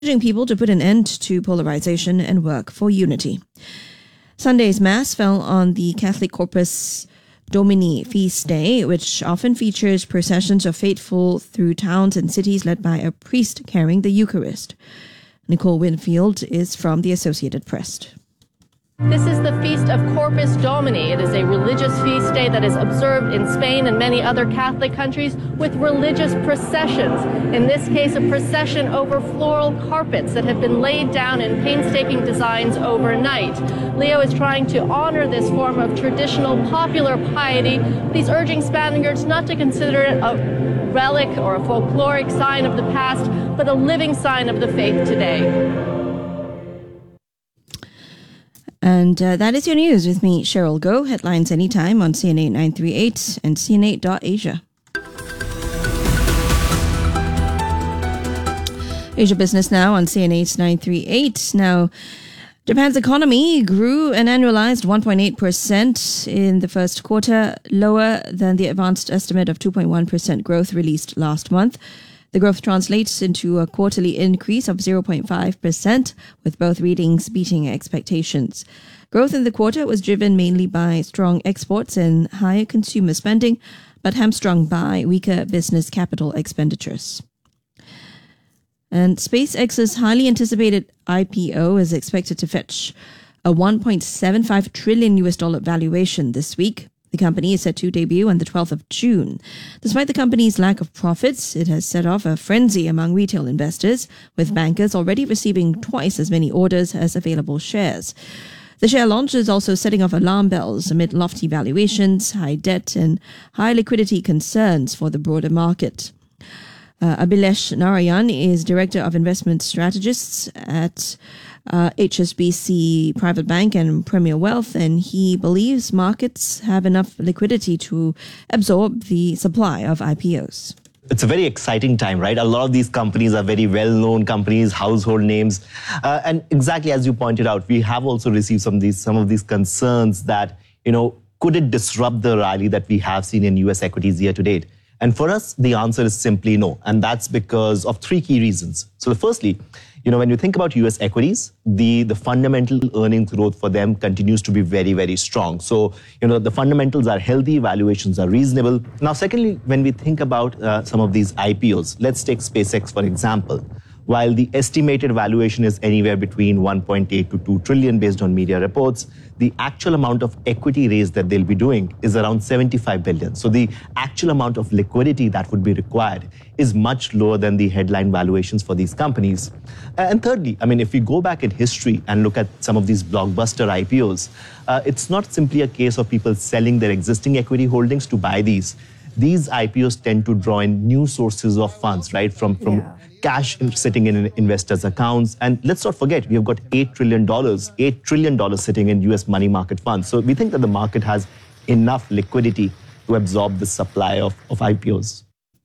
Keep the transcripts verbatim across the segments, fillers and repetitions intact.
urging people to put an end to polarization and work for unity. Sunday's Mass fell on the Catholic Corpus Domini feast day, which often features processions of faithful through towns and cities led by a priest carrying the Eucharist. Nicole Winfield is from the Associated Press. This is the Feast of Corpus Domini. It is a religious feast day that is observed in Spain and many other Catholic countries with religious processions. In this case, a procession over floral carpets that have been laid down in painstaking designs overnight. Leo is trying to honor this form of traditional popular piety. He's urging Spaniards not to consider it a relic or a folkloric sign of the past, but a living sign of the faith today. And uh, that is your news with me, Cheryl Go. Headlines anytime on C N eight nine three eight and C N eight dot asia. Asia Business Now on C N eight nine three eight. Now, Japan's economy grew an annualized one point eight percent in the first quarter, lower than the advanced estimate of two point one percent growth released last month. The growth translates into a quarterly increase of zero point five percent, with both readings beating expectations. Growth in the quarter was driven mainly by strong exports and higher consumer spending, but hamstrung by weaker business capital expenditures. And SpaceX's highly anticipated I P O is expected to fetch a one point seven five trillion U S dollar valuation this week. The company is set to debut on the twelfth of June. Despite the company's lack of profits, it has set off a frenzy among retail investors, with bankers already receiving twice as many orders as available shares. The share launch is also setting off alarm bells amid lofty valuations, high debt, and high liquidity concerns for the broader market. Uh, Abhilesh Narayan is Director of Investment Strategists at uh, H S B C Private Bank and Premier Wealth, and he believes markets have enough liquidity to absorb the supply of I P Os. It's a very exciting time, right? A lot of these companies are very well-known companies, household names. Uh, and exactly as you pointed out, we have also received some of these, some of these concerns that, you know, could it disrupt the rally that we have seen in U S equities year to date? And for us, the answer is simply no. And that's because of three key reasons. So firstly, you know, when you think about U S equities, the, the fundamental earnings growth for them continues to be very, very strong. So, you know, the fundamentals are healthy, valuations are reasonable. Now, secondly, when we think about uh, some of these I P Os, let's take SpaceX, for example. While the estimated valuation is anywhere between one point eight to two trillion based on media reports, the actual amount of equity raise that they'll be doing is around seventy-five billion. So the actual amount of liquidity that would be required is much lower than the headline valuations for these companies. And thirdly, I mean, if we go back in history and look at some of these blockbuster I P Os, uh, it's not simply a case of people selling their existing equity holdings to buy these. These I P Os tend to draw in new sources of funds, right, from, from yeah. cash sitting in investors' accounts. And let's not forget, we have got eight trillion dollars, eight trillion dollars sitting in U S money market funds. So we think that the market has enough liquidity to absorb the supply of, of I P Os.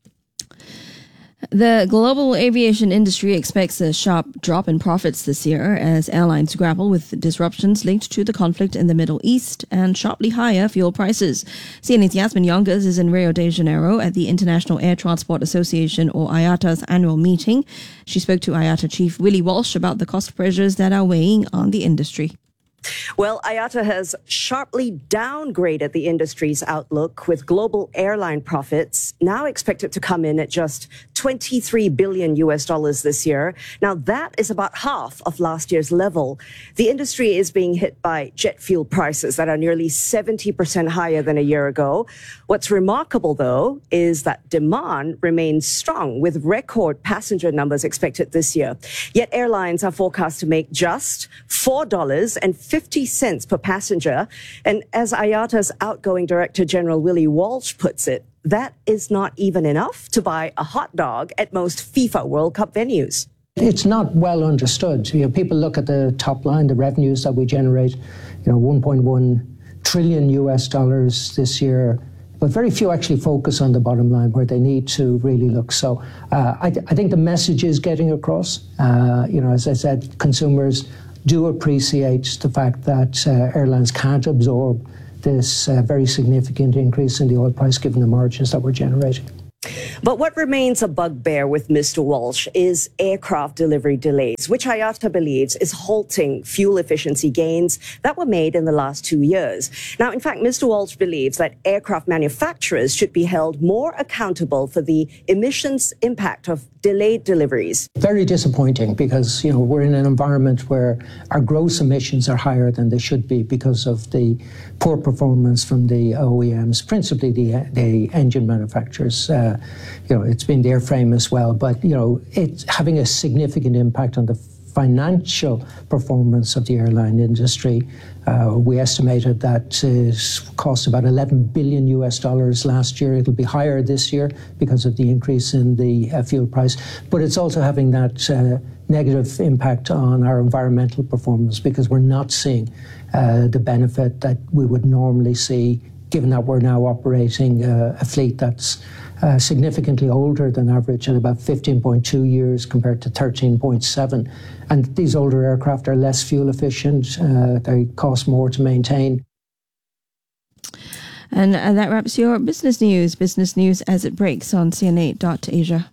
The global aviation industry expects a sharp drop in profits this year as airlines grapple with disruptions linked to the conflict in the Middle East and sharply higher fuel prices. C N A's Yasmin Youngers is in Rio de Janeiro at the International Air Transport Association, or I A T A's annual meeting. She spoke to I A T A chief Willie Walsh about the cost pressures that are weighing on the industry. Well, I A T A has sharply downgraded the industry's outlook, with global airline profits now expected to come in at just twenty-three billion U S dollars this year. Now, that is about half of last year's level. The industry is being hit by jet fuel prices that are nearly seventy percent higher than a year ago. What's remarkable, though, is that demand remains strong, with record passenger numbers expected this year. Yet airlines are forecast to make just four dollars and fifty cents per passenger. And as I A T A's outgoing Director General Willie Walsh puts it, that is not even enough to buy a hot dog at most FIFA World Cup venues. It's not well understood. You know, people look at the top line, the revenues that we generate, you know, one point one trillion U S dollars this year, but very few actually focus on the bottom line where they need to really look. So uh, I, th- I think the message is getting across. Uh, you know, as I said, consumers do appreciate the fact that uh, airlines can't absorb this uh, very significant increase in the oil price given the margins that we're generating. But what remains a bugbear with Mister Walsh is aircraft delivery delays, which I A T A believes is halting fuel efficiency gains that were made in the last two years. Now, in fact, Mister Walsh believes that aircraft manufacturers should be held more accountable for the emissions impact of delayed deliveries. Very disappointing because, you know, we're in an environment where our gross emissions are higher than they should be because of the poor performance from the O E Ms, principally the, the engine manufacturers. Uh, you know, it's been the airframe as well, but, you know, it's having a significant impact on the financial performance of the airline industry. Uh, we estimated that it cost about eleven billion U S dollars last year. It'll be higher this year because of the increase in the uh, fuel price. But it's also having that uh, negative impact on our environmental performance because we're not seeing uh, the benefit that we would normally see, given that we're now operating uh, a fleet that's uh, significantly older than average at about fifteen point two years compared to thirteen point seven. And these older aircraft are less fuel efficient, uh, they cost more to maintain. And uh, that wraps your business news. Business news as it breaks on C N A dot Asia.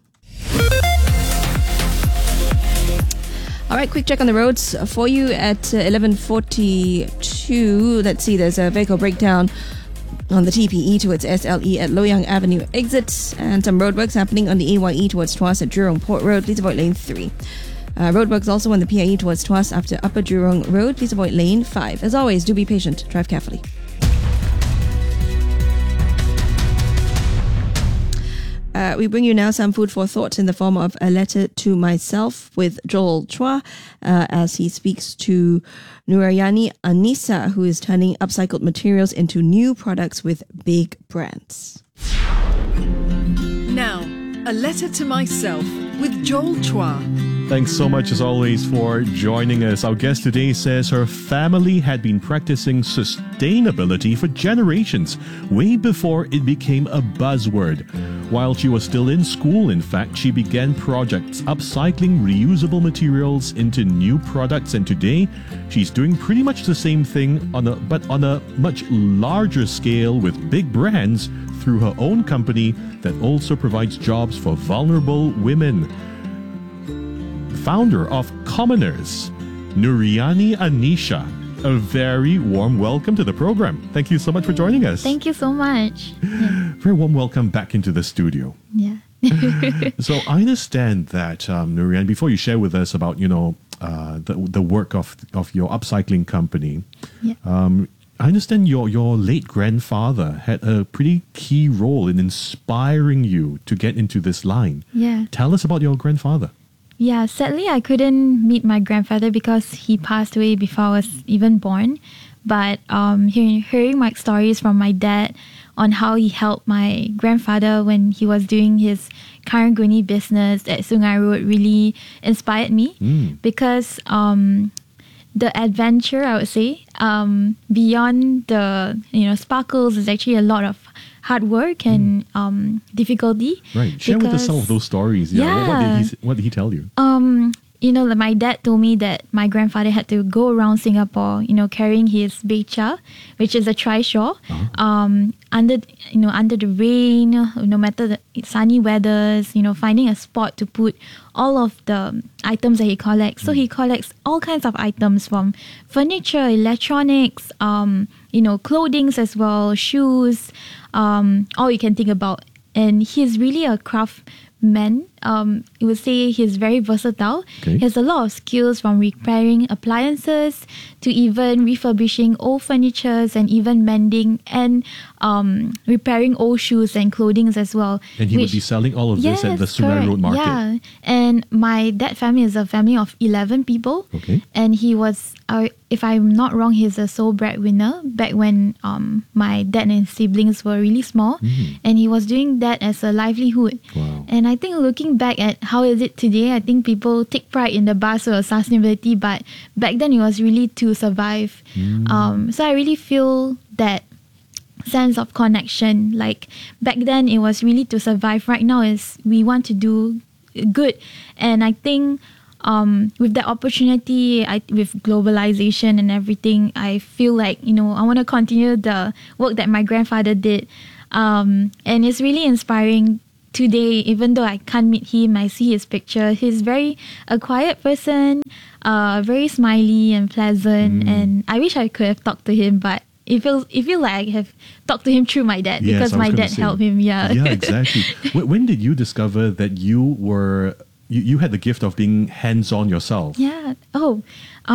All right, quick check on the roads for you at uh, eleven forty-two. Let's see, there's a vehicle breakdown on the T P E towards S L E at Loyang Avenue exit, and some roadworks happening on the A Y E towards Tuas at Jurong Port Road. Please avoid lane three. Uh, roadworks also on the P I E towards Tuas after Upper Jurong Road. Please avoid lane five. As always, do be patient. Drive carefully. Uh, we bring you now some food for thought in the form of a letter to myself with Joel Chua uh, as he speaks to Nurayani Anissa, who is turning upcycled materials into new products with big brands. Now, a letter to myself with Joel Chua. Thanks so much as always for joining us. Our guest today says her family had been practicing sustainability for generations, way before it became a buzzword. While she was still in school, in fact, she began projects upcycling reusable materials into new products, and today she's doing pretty much the same thing on a but on a much larger scale with big brands through her own company that also provides jobs for vulnerable women. Founder of Commoners, Nurayani Anisha. A very warm welcome to the program. Thank you so much for joining us. Thank you so much. Yeah. Very warm welcome back into the studio. Yeah. So I understand that, um, Nurayani, before you share with us about, you know, uh, the the work of of your upcycling company, Yeah. um, I understand your your late grandfather had a pretty key role in inspiring you to get into this line. Yeah. Tell us about your grandfather. Yeah, sadly, I couldn't meet my grandfather because he passed away before I was even born. But um, hearing, hearing my stories from my dad on how he helped my grandfather when he was doing his Karanguni business at Sungai Road really inspired me. Mm. Because um, the adventure, I would say, um, beyond the you know sparkles, is actually a lot of hard work and mm. um, difficulty. Right. Share with us some of those stories. Yeah. Yeah. What, what did he What did he tell you? Um, you know, like my dad told me that my grandfather had to go around Singapore, you know, carrying his beca, which is a trishaw, uh-huh. um, under you know under the rain, no matter the sunny weathers, you know, finding a spot to put all of the items that he collects. Mm. So he collects all kinds of items from furniture, electronics, um, you know, clothings as well, shoes, um, all you can think about. And he's really a craftsman. Um, I would say he's very versatile. Okay. He has a lot of skills, from repairing appliances to even refurbishing old furnitures and even mending and um, repairing old shoes and clothing as well. And he which, would be selling all of this yes, at the Sungai Road Market. Yeah, and my dad family is a family of eleven people. Okay. And he was, uh, if I'm not wrong, he's a sole breadwinner back when um, my dad and his siblings were really small. Mm. And he was doing that as a livelihood. Wow. And I think looking back at how is it today, I think people take pride in the buzzword of sustainability, but back then it was really to survive. Mm. Um, so I really feel that sense of connection. Like back then it was really to survive. Right now is we want to do good. And I think um, with that opportunity, I, with globalization and everything, I feel like, you know, I want to continue the work that my grandfather did. Um, and it's really inspiring today, even though I can't meet him, I see his picture. He's very a quiet person, uh, very smiley and pleasant. Mm. And I wish I could have talked to him, but it feels it feels like I have talked to him through my dad yes, because my dad say, helped him. Yeah, yeah, exactly. when, when did you discover that you were you, you had the gift of being hands-on yourself? Yeah. Oh,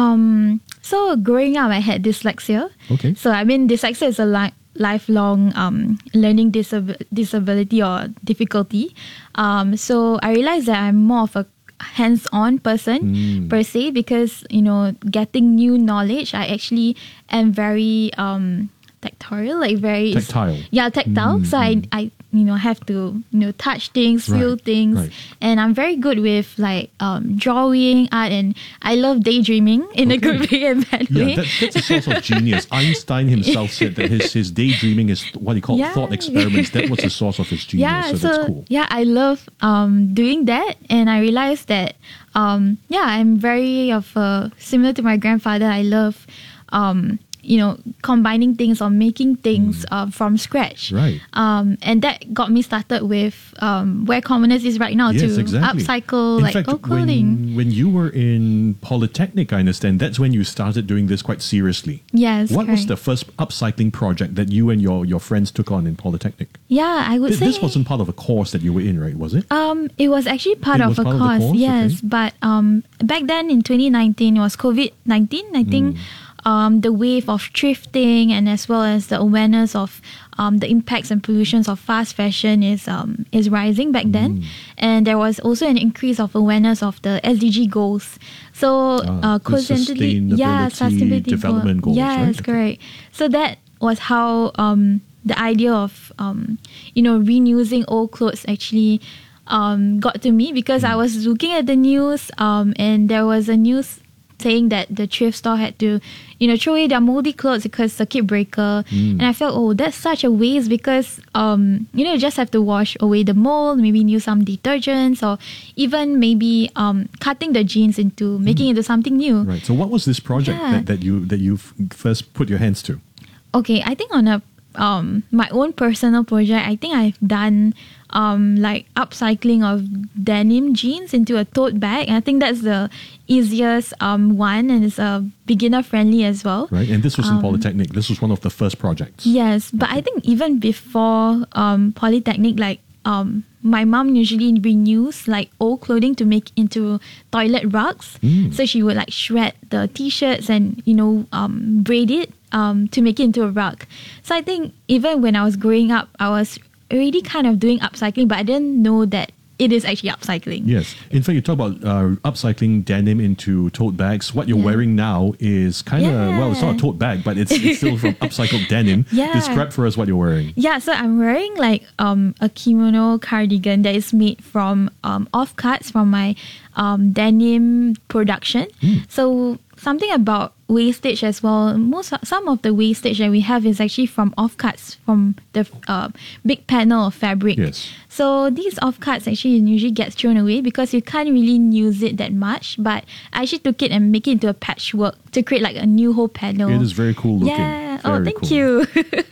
um, so growing up, I had dyslexia. Okay. So I mean, dyslexia is a li- lifelong um, learning disab- disability or difficulty. Um, so I realized that I'm more of a hands-on person mm. per se, because you know, getting new knowledge, I actually am very um, tactile, like very tactile. Yeah, tactile. Mm. So I, I, you know, have to you know touch things, feel right. things, right. and I'm very good with like um, drawing, art, and I love daydreaming in okay. a good way and bad yeah, way. That, that's a source of genius. Einstein himself said that his, his daydreaming is what he called yeah. thought experiments. That was the source of his genius. Yeah, so, so that's cool. Yeah, I love um, doing that, and I realized that um, yeah, I'm very of a, similar to my grandfather. I love um, you know, combining things or making things mm. uh, from scratch. Right. Um, and that got me started with um, where Commoners is right now yes, to exactly. upcycle in like fact, old clothing. When, when you were in Polytechnic, I understand, that's when you started doing this quite seriously. Yes, What correct. was the first upcycling project that you and your, your friends took on in Polytechnic? Yeah, I would Th- say... This wasn't part of a course that you were in, right? Was it? Um, it was actually part it of was a part course, of the course? yes. Okay. But um, back then in twenty nineteen, it was COVID nineteen, I think. Mm. Um, the wave of thrifting and as well as the awareness of um, the impacts and pollutions of fast fashion is um, is rising back then. Mm. And there was also an increase of awareness of the S D G goals. So ah, uh, coincidentally, yeah, sustainability development goals, yes, right? correct. So that was how um, the idea of um, you know reusing old clothes actually um, got to me, because mm. I was looking at the news um, and there was a news saying that the thrift store had to, you know, throw away their moldy clothes because circuit breaker. Mm. And I felt, oh, that's such a waste, because, um, you know, you just have to wash away the mold, maybe use some detergents, or even maybe um, cutting the jeans into, making mm. it into something new. Right. So what was this project Yeah. that, that you that you f- first put your hands to? Okay, I think on a um my own personal project, I think I've done um like upcycling of denim jeans into a tote bag. And I think that's the easiest um one, and it's a beginner friendly as well. Right, and this was in Um, Polytechnic. This was one of the first projects. Yes, but I think even before um Polytechnic, like um my mom usually renews like old clothing to make into toilet rugs. Mm. So she would like shred the t-shirts and you know um braid it um to make it into a rug. So I think even when I was growing up, I was already kind of doing upcycling, but I didn't know that it is actually upcycling. Yes. In fact, you talk about uh, upcycling denim into tote bags. What you're Yeah. wearing now is kind of, Yeah. well, it's not a tote bag, but it's, it's still from upcycled denim. Yeah. Describe for us what you're wearing. Yeah, so I'm wearing like um a kimono cardigan that is made from um offcuts from my um denim production. Mm. So something about wastage as well. Most some of the wastage that we have is actually from offcuts from the uh, big panel of fabric. Yes. So these offcuts actually usually get thrown away because you can't really use it that much. But I actually took it and make it into a patchwork to create like a new whole panel. It is very cool looking. Yeah. Very oh, thank cool. you.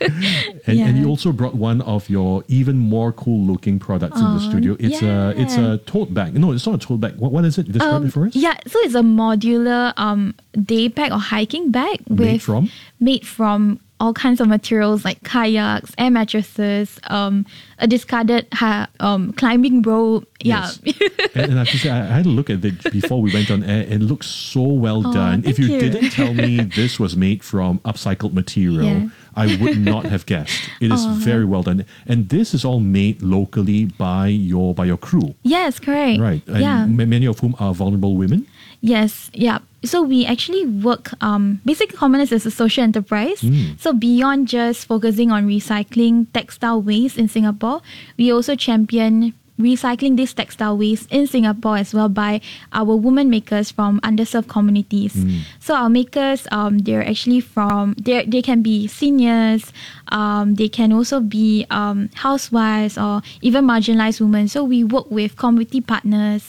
And, Yeah. and you also brought one of your even more cool looking products in the Oh, studio. It's a it's yeah. a tote bag. No, it's not a tote bag. What, what is it? Describe Um, it for us. Yeah, so it's a modular um day bag or hiking bag with Made from? made from all kinds of materials like kayaks, air mattresses, um, a discarded ha- um climbing rope. Yeah. Yes. and, and I have to say, I, I had a look at it before we went on air. It looks so well Aw, done. If thank you, you. didn't tell me this was made from upcycled material, Yeah. I would not have guessed. It is very well done, and this is all made locally by your by your crew, Yes, correct. right? And yeah. ma- many of whom are vulnerable women. Yes, yeah. So we actually work, um, basically Commoners is a social enterprise. Mm. So beyond just focusing on recycling textile waste in Singapore, we also champion recycling this textile waste in Singapore as well by our women makers from underserved communities. Mm. So our makers, um, they're actually from, they they can be seniors, um, they can also be um, housewives or even marginalized women. So we work with community partners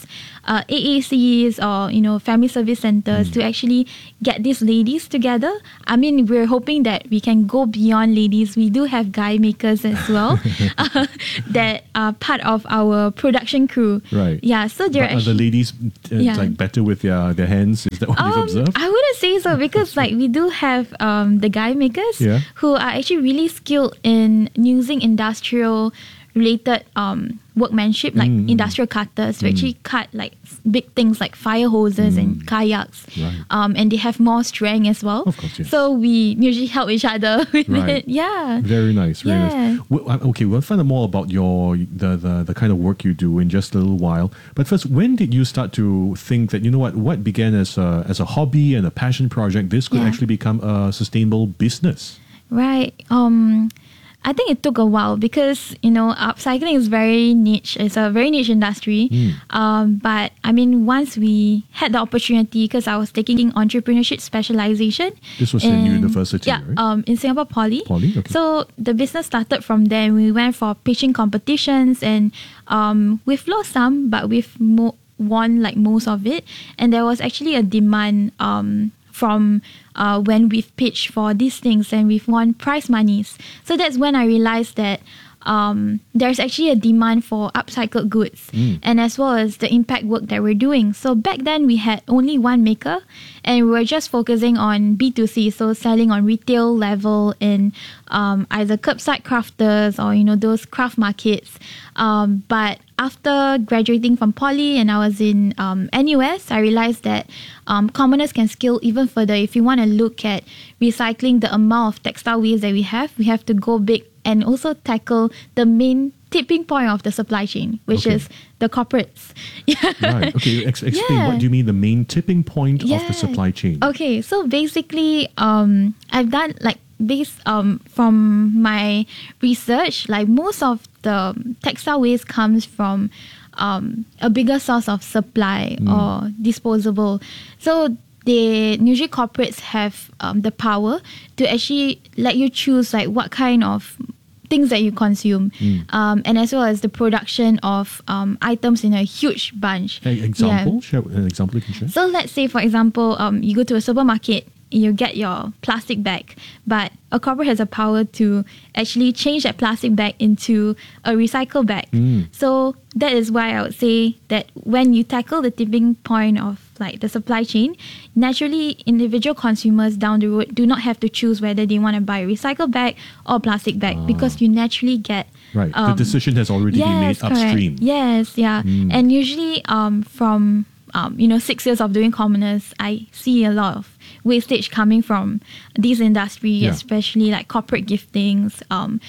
uh, A A Cs or, you know, family service centers mm. to actually get these ladies together. I mean, we're hoping that we can go beyond ladies. We do have guy makers as well uh, that are part of our production crew. Right. Yeah. So they're but are actually, the ladies uh, yeah. like better with their, their hands? Is that what um, you've observed? I wouldn't say so, because like we do have um, the guy makers yeah. who are actually really skilled in using industrial related um, workmanship, like mm. industrial cutters to mm. actually cut like big things like fire hoses mm. and kayaks. Right. Um, and they have more strength as well. Of course, yes. So we usually help each other with right. it. Yeah. Very nice. Very yeah. nice. Well, okay, we'll find out more about your the, the, the kind of work you do in just a little while. But first, when did you start to think that, you know what, what began as a, as a hobby and a passion project, this could yeah. actually become a sustainable business? Right. Um, I think it took a while because, you know, upcycling is very niche. It's a very niche industry. Mm. Um, but I mean, once we had the opportunity, because I was taking entrepreneurship specialization. This was in, in university, yeah, right? um, in Singapore Poly. Poly, okay. So the business started from there. We went for pitching competitions, and um, we've lost some, but we've mo- won like most of it. And there was actually a demand um, from uh, when we've pitched for these things, and we've won prize monies. So that's when I realized that um, there's actually a demand for upcycled goods mm. and as well as the impact work that we're doing. So back then we had only one maker, and we were just focusing on B two C, so selling on retail level in um, either curbside crafters or, you know, those craft markets. Um, but after graduating from Poly and I was in um, N U S, I realized that um, commoners can scale even further. If you want to look at recycling the amount of textile waste that we have, we have to go big and also tackle the main tipping point of the supply chain, which okay. is the corporates. Right. Okay. Ex- explain. Yeah. What do you mean the main tipping point yeah. of the supply chain? Okay. So basically, um, I've done like based um from my research, like most of the textile waste comes from um a bigger source of supply mm. or disposable. So they usually corporates have um, the power to actually let you choose like what kind of things that you consume, mm. um, and as well as the production of um, items in a huge bunch. Hey, example? Yeah. Share an example you can share. So let's say, for example, um, you go to a supermarket, you get your plastic bag, but a corporate has a power to actually change that plastic bag into a recycle bag. Mm. So that is why I would say that when you tackle the tipping point of like the supply chain, naturally individual consumers down the road do not have to choose whether they want to buy a recycle bag or plastic bag, ah. because you naturally get right. Um, the decision has already yes, been made upstream. Correct. Yes, yeah, mm. and usually um, from um, you know six years of doing commoners, I see a lot of wastage coming from these industries, yeah. especially like corporate giftings. Um,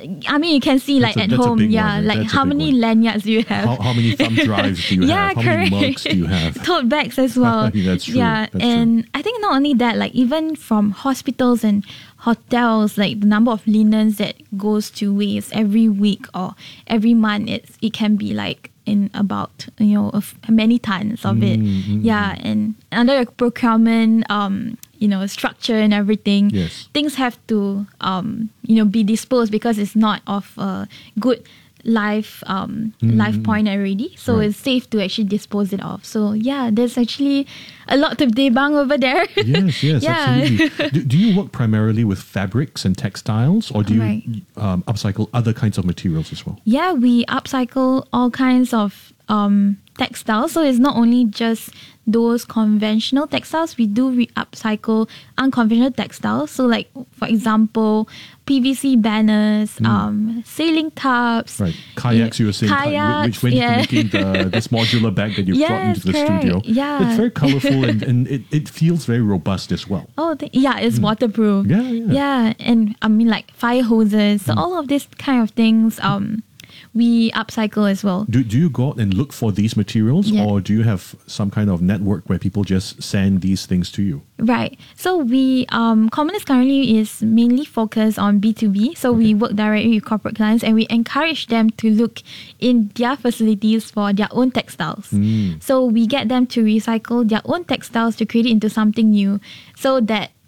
I mean, you can see like that's a, at home, yeah, one, right? like that's how many one. lanyards do you have? How, how many thumb drives do you yeah, have? How correct. many mugs do you have? Tote bags as well. That's true. Yeah, that's and true. I think not only that, like even from hospitals and hotels, like the number of linens that goes to waste every week or every month, it's, it can be like in about, you know, of many tons of it. Mm-hmm. Yeah, and under procurement, um, you know, structure and everything, yes. things have to, um, you know, be disposed because it's not of a good life um, mm. life point already. So right. it's safe to actually dispose it off. So yeah, there's actually a lot to debunk over there. Yes, yes, yeah. absolutely. Do, do you work primarily with fabrics and textiles, or do you right. um, upcycle other kinds of materials as well? Yeah, we upcycle all kinds of um, textiles. So it's not only just those conventional textiles, we do re- upcycle unconventional textiles. So like, for example, P V C banners, mm. um, sailing tubs. Right. Kayaks, you were saying, kayaks, which went yeah. into making the, this modular bag that you yes, brought into the correct. studio. Yeah. It's very colorful and, and it, it feels very robust as well. Oh, th- yeah, it's mm. waterproof. Yeah, yeah. Yeah, and I mean like fire hoses. So mm. all of these kind of things, um, we upcycle as well. Do, do you go out and look for these materials, yeah. or do you have some kind of network where people just send these things to you? Right. So we, um, Commoners currently is mainly focused on B two B. So okay. we work directly with corporate clients and we encourage them to look in their facilities for their own textiles. Mm. So we get them to recycle their own textiles to create it into something new, so that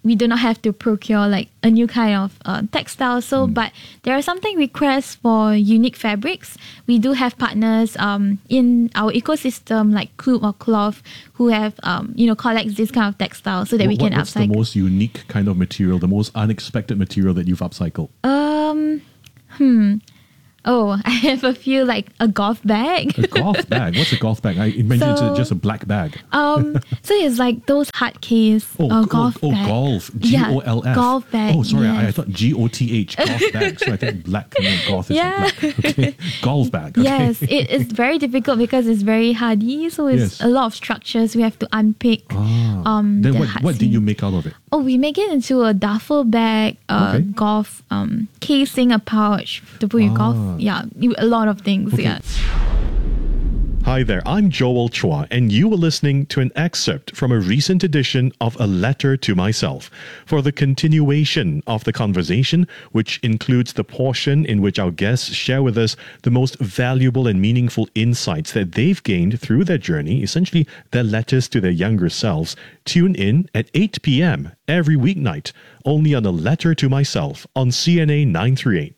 we do not have to procure like a new kind of uh, textile. So, Mm. but there are something requests for unique fabrics. We do have partners um, in our ecosystem like Club or Cloth who have um, you know collects this kind of textile so that we What- can what's upcycle. the most unique kind of material, the most unexpected material that you've upcycled? Um, hmm. Oh, I have a few like a golf bag. A golf bag? What's a golf bag? I imagine it's So- a- just a black bag. Um, so it's like those hard case Oh, uh, oh, golf oh, bag. golf. G O L F. Yeah, golf bag. Oh, sorry. I, I yes. thought G O T H. Golf bag. So I think black and then golf is Yeah. like black. Okay. Golf bag. Okay. Yes, it is very difficult because it's very hardy. So it's Yes. a lot of structures we have to unpick. Ah. Um, then the what, hard what did seam. you make out of it? Oh, we make it into a duffel bag, uh, Okay. golf um, casing, a pouch to put your Ah. golf. Yeah, you- a lot of things. Okay. Yeah. Hi there, I'm Joel Chua, and you were listening to an excerpt from a recent edition of A Letter to Myself. For the continuation of the conversation, which includes the portion in which our guests share with us the most valuable and meaningful insights that they've gained through their journey, essentially their letters to their younger selves, tune in at eight p.m. every weeknight, only on A Letter to Myself on C N A nine thirty-eight.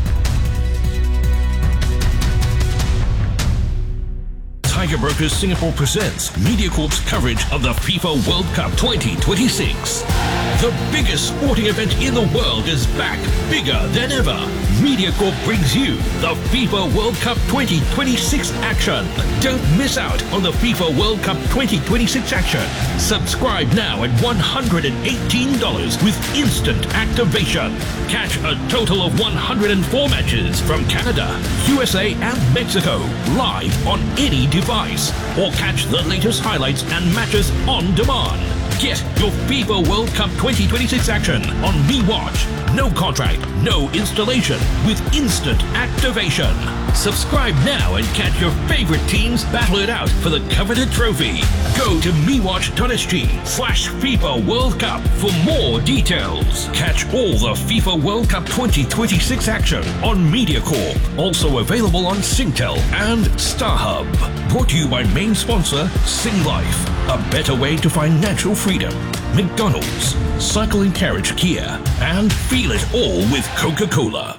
Tiger Brokers Singapore presents MediaCorp's coverage of the FIFA World Cup twenty twenty-six. The biggest sporting event in the world is back, bigger than ever. MediaCorp brings you the FIFA World Cup twenty twenty-six action. Don't miss out on the FIFA World Cup twenty twenty-six action. Subscribe now at one hundred eighteen dollars with instant activation. Catch a total of one hundred four matches from Canada, U S A and Mexico live on any device. Or catch the latest highlights and matches on demand. Get your FIFA World Cup twenty twenty-six action on MeWatch. No contract, no installation, with instant activation. Subscribe now and catch your favorite teams battle it out for the coveted trophy. Go to mewatch.sg slash FIFA World Cup for more details. Catch all the FIFA World Cup twenty twenty-six action on MediaCorp. Also available on Singtel and StarHub. Brought to you by main sponsor Sing Life. A better way to find natural freedom. McDonald's, Cycle and Carriage Kia, and feel it all with Coca-Cola.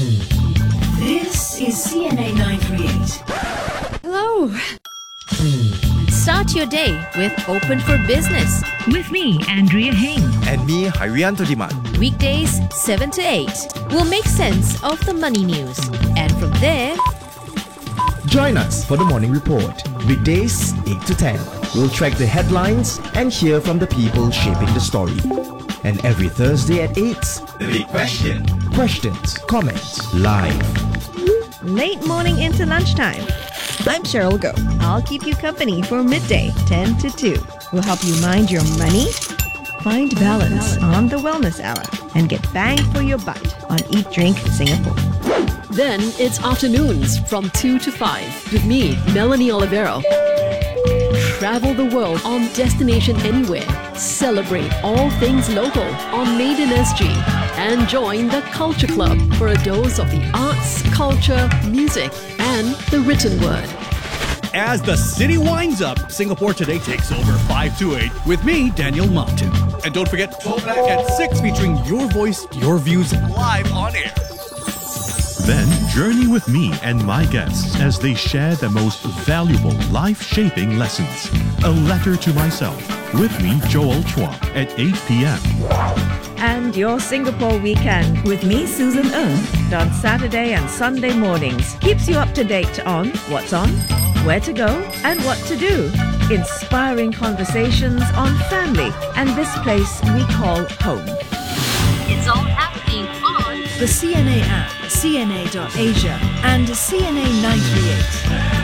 This is C N A nine thirty-eight. Hello. Start your day with Open for Business. With me, Andrea Heng. And me, Harianto Diman. Weekdays seven to eight. We'll make sense of the money news. And from there, Join us for the morning report. Weekdays eight to ten. We'll track the headlines and hear from the people shaping the story. And every Thursday at eight, The Big Question. Questions, comments, live. Late morning into lunchtime. I'm Cheryl Go. I'll keep you company for midday, ten to two. We'll help you mind your money, find balance on the Wellness Hour, and get bang for your buck on Eat Drink Singapore. Then it's afternoons from two to five with me, Melanie Olivero. Travel the world on Destination Anywhere. Celebrate all things local on Made in S G. And join the Culture Club for a dose of the arts, culture, music, and the written word. As the city winds up, Singapore Today takes over five to eight with me, Daniel Martin. And don't forget, Throwback at six featuring your voice, your views live on air. Then journey with me and my guests as they share their most valuable life-shaping lessons. A Letter to Myself with me, Joel Chua, at eight p.m. And your Singapore weekend with me, Susan Ng, on Saturday and Sunday mornings. Keeps you up to date on what's on, where to go, and what to do. Inspiring conversations on family and this place we call home. It's all happening on the C N A app, C N A dot Asia, and C N A nine thirty-eight.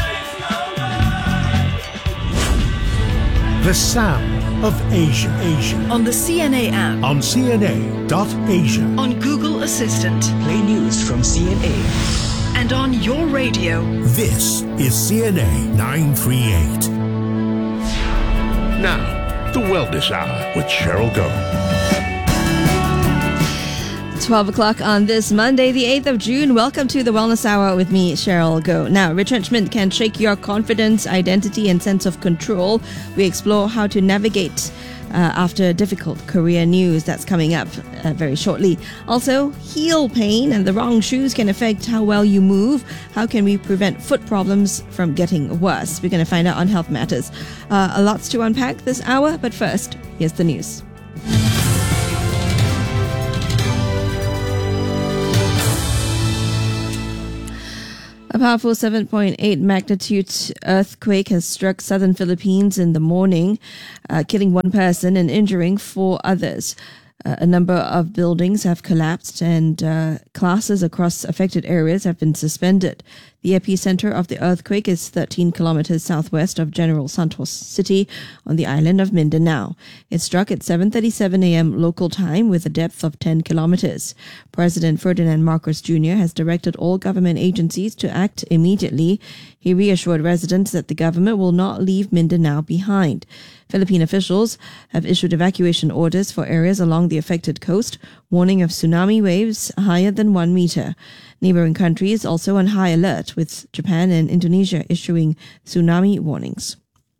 The sound of Asia. Asia. On the C N A app. On C N A dot Asia. On Google Assistant. Play news from C N A. And on your radio. This is C N A nine thirty-eight. Now, the Wellness Hour with Cheryl Go. twelve o'clock on this Monday, the eighth of June. Welcome to the Wellness Hour with me, Cheryl Go. Now, retrenchment can shake your confidence, identity, and sense of control. We explore how to navigate uh, after difficult career news. That's coming up uh, very shortly. Also, heel pain and the wrong shoes can affect how well you move. How can we prevent foot problems from getting worse? We're going to find out on Health Matters. Uh, a lots to unpack this hour, but first, here's the news. A powerful seven point eight magnitude earthquake has struck southern Philippines in the morning, uh, killing one person and injuring four others. Uh, a number of buildings have collapsed and uh, classes across affected areas have been suspended. The epicenter of the earthquake is thirteen kilometers southwest of General Santos City on the island of Mindanao. It struck at seven thirty-seven a.m. local time with a depth of ten kilometers. President Ferdinand Marcos Junior has directed all government agencies to act immediately. He reassured residents that the government will not leave Mindanao behind. Philippine officials have issued evacuation orders for areas along the affected coast, warning of tsunami waves higher than one meter. Neighboring countries also on high alert, with Japan and Indonesia issuing tsunami warnings.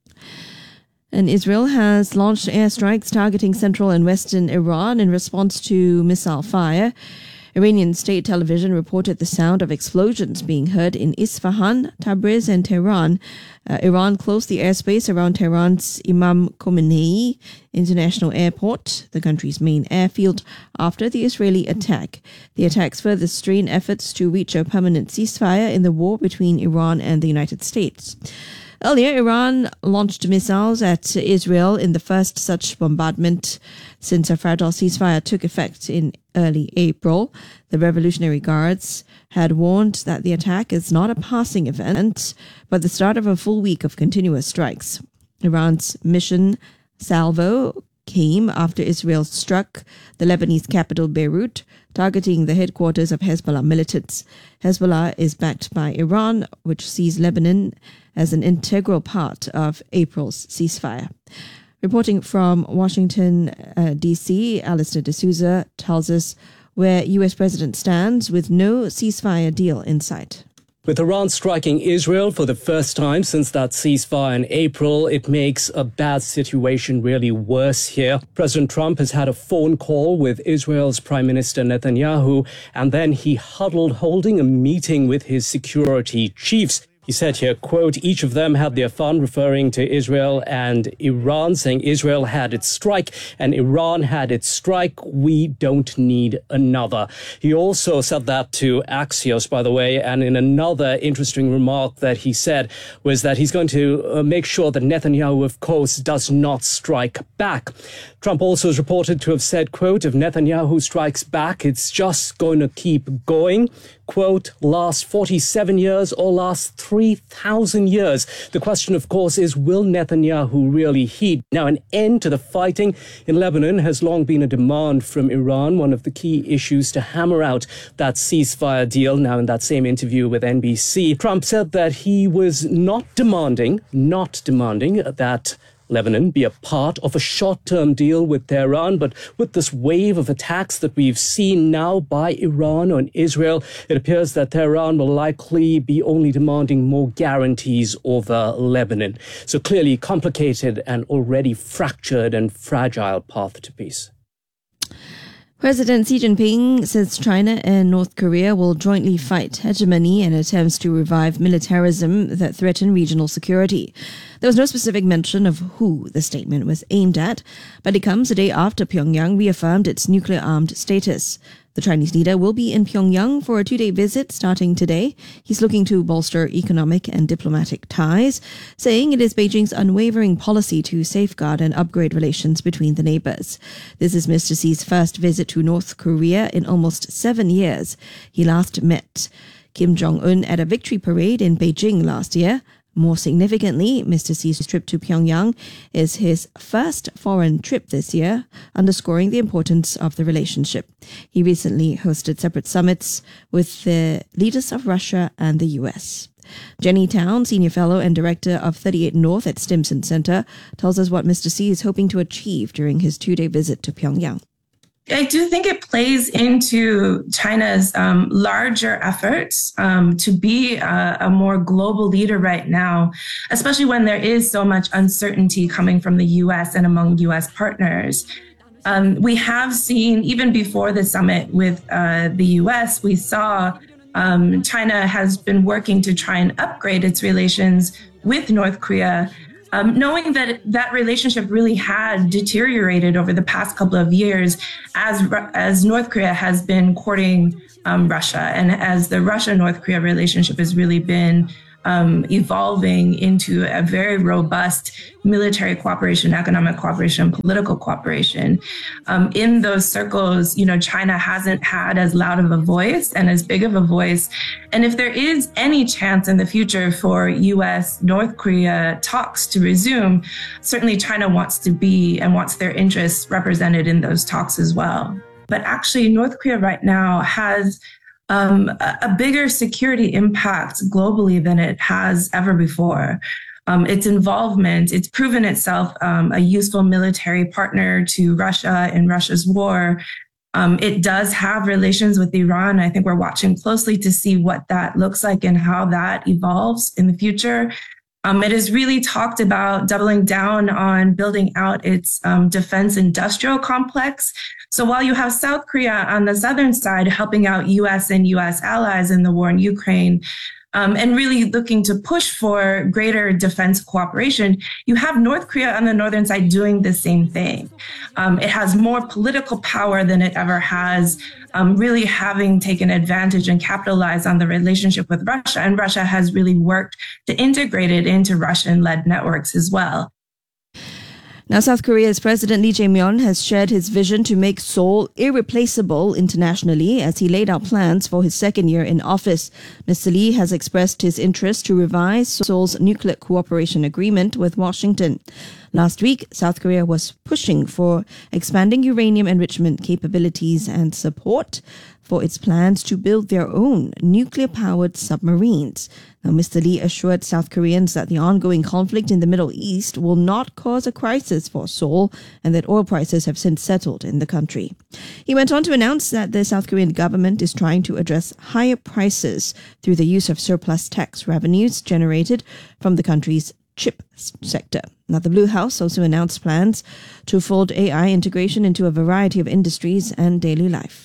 And Israel has launched airstrikes targeting central and western Iran in response to missile fire. Iranian state television reported the sound of explosions being heard in Isfahan, Tabriz, and Tehran. Uh, Iran closed the airspace around Tehran's Imam Khomeini International Airport, the country's main airfield, after the Israeli attack. The attacks further strain efforts to reach a permanent ceasefire in the war between Iran and the United States. Earlier, Iran launched missiles at Israel in the first such bombardment since a fragile ceasefire took effect in early April. The Revolutionary Guards had warned that the attack is not a passing event, but the start of a full week of continuous strikes. Iran's mission salvo came after Israel struck the Lebanese capital Beirut, targeting the headquarters of Hezbollah militants. Hezbollah is backed by Iran, which sees Lebanon as an integral part of April's ceasefire. Reporting from Washington, uh, D C, Alistair D'Souza tells us where U S President stands with no ceasefire deal in sight. With Iran striking Israel for the first time since that ceasefire in April, it makes a bad situation really worse here. President Trump has had a phone call with Israel's Prime Minister Netanyahu, and then he huddled holding a meeting with his security chiefs. He said here, quote, each of them had their fun, referring to Israel and Iran, saying Israel had its strike and Iran had its strike. We don't need another. He also said that to Axios, by the way, and in another interesting remark that he said was that he's going to uh, make sure that Netanyahu, of course, does not strike back. Trump also is reported to have said, quote, if Netanyahu strikes back, it's just going to keep going. Quote, last forty-seven years or last three thousand years. The question, of course, is will Netanyahu really heed? Now, an end to the fighting in Lebanon has long been a demand from Iran, one of the key issues to hammer out that ceasefire deal. Now, in that same interview with N B C, Trump said that he was not demanding, not demanding that Lebanon be a part of a short-term deal with Tehran, but with this wave of attacks that we've seen now by Iran on Israel, it appears that Tehran will likely be only demanding more guarantees over Lebanon. So clearly complicated and already fractured and fragile path to peace. President Xi Jinping says China and North Korea will jointly fight hegemony and attempts to revive militarism that threaten regional security. There was no specific mention of who the statement was aimed at, but it comes a day after Pyongyang reaffirmed its nuclear-armed status. The Chinese leader will be in Pyongyang for a two-day visit starting today. He's looking to bolster economic and diplomatic ties, saying it is Beijing's unwavering policy to safeguard and upgrade relations between the neighbors. This is Mister Xi's first visit to North Korea in almost seven years. He last met Kim Jong-un at a victory parade in Beijing last year. More significantly, Mister Xi's trip to Pyongyang is his first foreign trip this year, underscoring the importance of the relationship. He recently hosted separate summits with the leaders of Russia and the U S. Jenny Town, Senior Fellow and Director of thirty-eight North at Stimson Center, tells us what Mister Xi is hoping to achieve during his two-day visit to Pyongyang. I do think it plays into China's um, larger efforts um, to be a, a more global leader right now, especially when there is so much uncertainty coming from the U S and among U S partners. Um, we have seen, even before the summit with uh, the U S, we saw um, China has been working to try and upgrade its relations with North Korea, Um, knowing that that relationship really had deteriorated over the past couple of years as as North Korea has been courting um, Russia, and as the Russia-North Korea relationship has really been um, evolving into a very robust military cooperation, economic cooperation, political cooperation. Um, in those circles, you know, China hasn't had as loud of a voice and as big of a voice. And if there is any chance in the future for U S North Korea talks to resume, certainly China wants to be and wants their interests represented in those talks as well. But actually, North Korea right now has um, a, a bigger security impact globally than it has ever before. Um, its involvement, it's proven itself um, a useful military partner to Russia in Russia's war. Um, it does have relations with Iran. I think we're watching closely to see what that looks like and how that evolves in the future. Um, it has really talked about doubling down on building out its um, defense industrial complex. So while you have South Korea on the southern side helping out U S and U S allies in the war in Ukraine, Um, and really looking to push for greater defense cooperation, you have North Korea on the northern side doing the same thing. Um, it has more political power than it ever has, um, really having taken advantage and capitalized on the relationship with Russia. And Russia has really worked to integrate it into Russian-led networks as well. Now, South Korea's President Lee Jae-myung has shared his vision to make Seoul irreplaceable internationally as he laid out plans for his second year in office. Mister Lee has expressed his interest to revise Seoul's nuclear cooperation agreement with Washington. Last week, South Korea was pushing for expanding uranium enrichment capabilities and support for its plans to build their own nuclear-powered submarines. Now, Mister Lee assured South Koreans that the ongoing conflict in the Middle East will not cause a crisis for Seoul and that oil prices have since settled in the country. He went on to announce that the South Korean government is trying to address higher prices through the use of surplus tax revenues generated from the country's chip sector. Now, the Blue House also announced plans to fold A I integration into a variety of industries and daily life.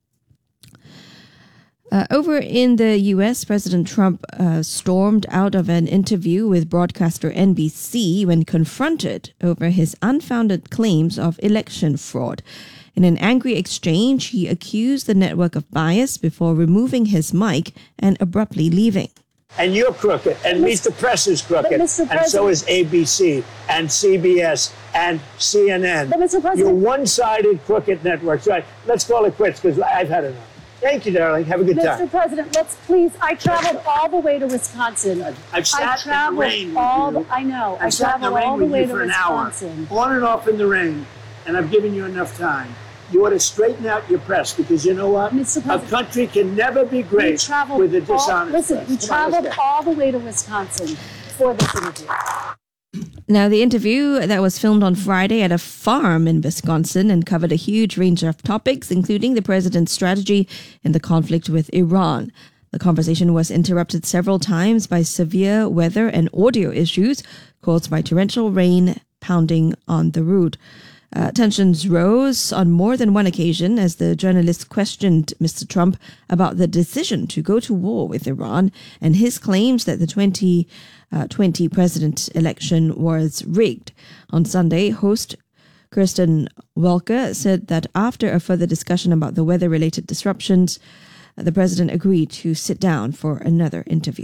Uh, over in the U S, President Trump uh, stormed out of an interview with broadcaster N B C when confronted over his unfounded claims of election fraud. In an angry exchange, he accused the network of bias before removing his mic and abruptly leaving. And you're crooked, and Meet the Press is crooked, and so is A B C, and C B S, and C N N. You're one-sided crooked networks. Right, let's call it quits, because I've had enough. Thank you, darling. Have a good time. Mister President, let's please. I traveled all the way to Wisconsin. I've sat I in the rain all with you. The, I know. I've I sat in the traveled rain all the with way you to for an Wisconsin. hour, on and off in the rain, and I've given you enough time. You ought to straighten out your press, because you know what? Mister A country can never be great with a dishonest all, Listen, press. we Come traveled on, all the way to Wisconsin for this interview. Now, the interview that was filmed on Friday at a farm in Wisconsin and covered a huge range of topics, including the president's strategy in the conflict with Iran. The conversation was interrupted several times by severe weather and audio issues caused by torrential rain pounding on the road. Uh, tensions rose on more than one occasion as the journalist questioned Mister Trump about the decision to go to war with Iran and his claims that the twenty twenty president election was rigged. On Sunday, host Kristen Welker said that after a further discussion about the weather-related disruptions, the president agreed to sit down for another interview.